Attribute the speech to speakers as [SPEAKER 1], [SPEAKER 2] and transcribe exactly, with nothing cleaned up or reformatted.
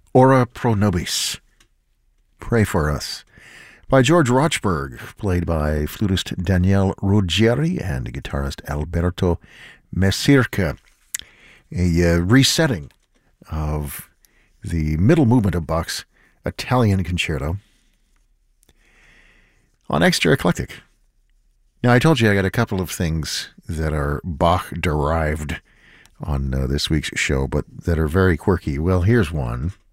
[SPEAKER 1] Ora Pro Nobis, Pray for Us, by George Rochberg, played by flutist Daniele Ruggieri and guitarist Alberto Mesirca. A uh, resetting of the middle movement of Bach's Italian Concerto on Extra Eclectic. Now, I told you I got a couple of things that are Bach-derived on uh, this week's show, but that are very quirky. Well, here's one.